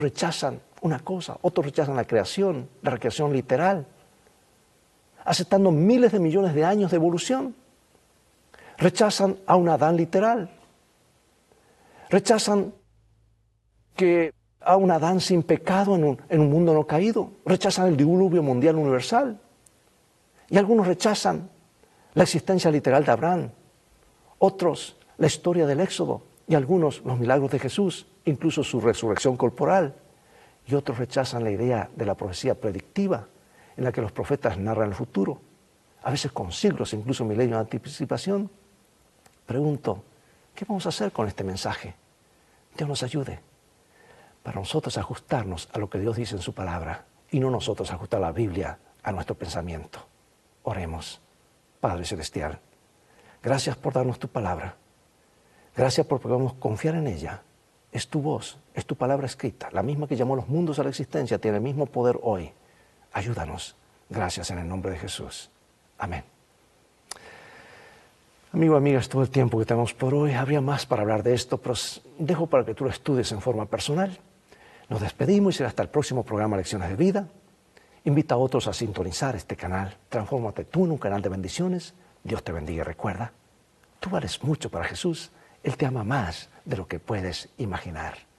rechazan una cosa, otros rechazan la recreación literal, aceptando miles de millones de años de evolución. Rechazan a un Adán literal. Rechazan a un Adán sin pecado en un mundo no caído. Rechazan el diluvio mundial universal. Y algunos rechazan la existencia literal de Abraham. Otros, la historia del Éxodo. Y algunos, los milagros de Jesús, incluso su resurrección corporal. Y otros rechazan la idea de la profecía predictiva, en la que los profetas narran el futuro, a veces con siglos, incluso milenios de anticipación. Pregunto, ¿qué vamos a hacer con este mensaje? Dios nos ayude para nosotros ajustarnos a lo que Dios dice en su palabra y no nosotros ajustar la Biblia a nuestro pensamiento. Oremos. Padre Celestial, gracias por darnos tu palabra. Gracias porque podemos confiar en ella. Es tu voz, es tu palabra escrita, la misma que llamó los mundos a la existencia, tiene el mismo poder hoy. Ayúdanos. Gracias en el nombre de Jesús. Amén. Amigo, amigas, todo el tiempo que tenemos por hoy, habría más para hablar de esto, pero dejo para que tú lo estudies en forma personal. Nos despedimos y será hasta el próximo programa Lecciones de Vida. Invita a otros a sintonizar este canal. Transfórmate tú en un canal de bendiciones. Dios te bendiga y recuerda, tú vales mucho para Jesús. Él te ama más de lo que puedes imaginar.